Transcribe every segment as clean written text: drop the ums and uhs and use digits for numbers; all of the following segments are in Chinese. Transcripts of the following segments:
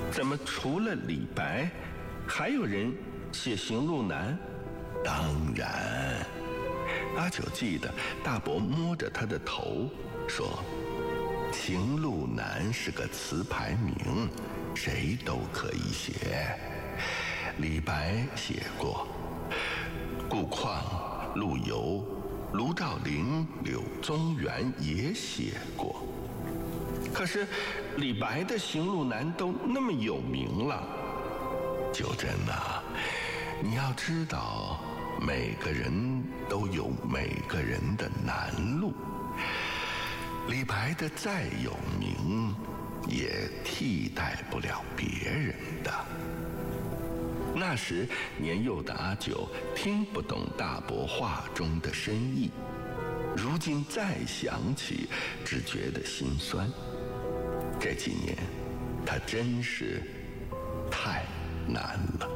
怎么除了李白，还有人写行路难？当然。阿九记得大伯摸着他的头说，行路难是个词牌名，谁都可以写。李白写过，顾况、陆游、卢照邻、柳宗元也写过。可是李白的行路难都那么有名了，九真啊，你要知道，每个人都有每个人的难路。李白的再有名，也替代不了别人的。那时年幼的阿九听不懂大伯话中的深意，如今再想起，只觉得心酸。这几年，他真是太难了。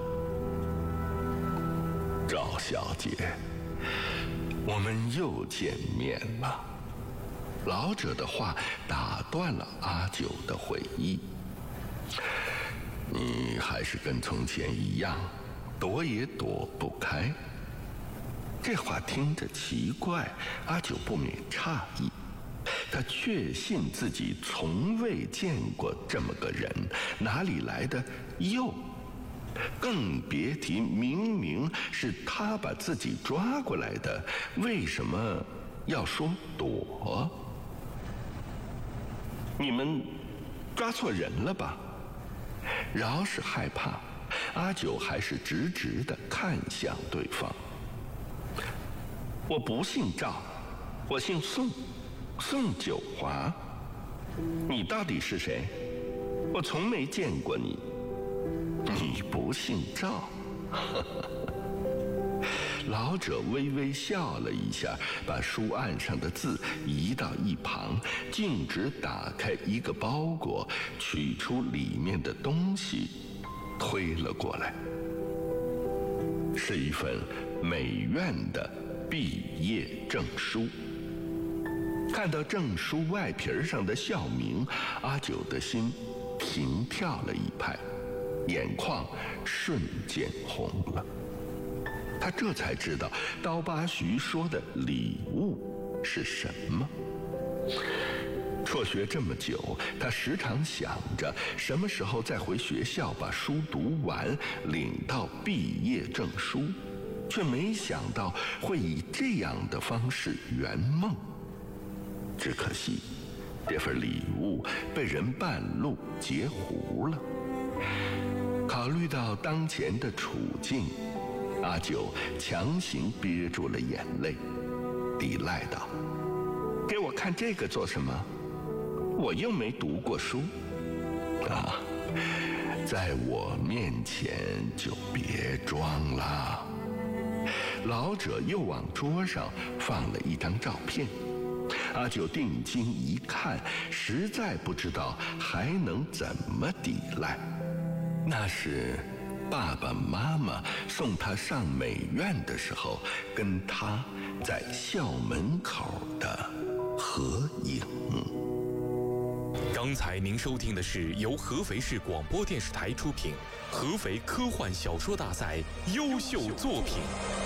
赵小姐，我们又见面了。老者的话打断了阿九的回忆。你还是跟从前一样，躲也躲不开。这话听着奇怪，阿九不免诧异。他确信自己从未见过这么个人，哪里来的又？更别提明明是他把自己抓过来的，为什么要说躲？你们抓错人了吧？饶是害怕，阿九还是直直地看向对方。我不姓赵，我姓宋，宋九华。你到底是谁？我从没见过你。你不姓赵。老者微微笑了一下，把书案上的字移到一旁，径直打开一个包裹，取出里面的东西，推了过来。是一份美院的毕业证书。看到证书外皮上的校名，阿九的心停跳了一拍，眼眶瞬间红了。他这才知道刀疤徐说的礼物是什么。辍学这么久，他时常想着什么时候再回学校把书读完，领到毕业证书，却没想到会以这样的方式圆梦。只可惜这份礼物被人半路截胡了。考虑到当前的处境，阿九强行憋住了眼泪，抵赖道：给我看这个做什么？我又没读过书。啊，在我面前就别装了。老者又往桌上放了一张照片。阿九定睛一看，实在不知道还能怎么抵赖。那是爸爸妈妈送他上美院的时候，跟他在校门口的合影。 刚才您收听的是由合肥市广播电视台出品，合肥科幻小说大赛优秀作品。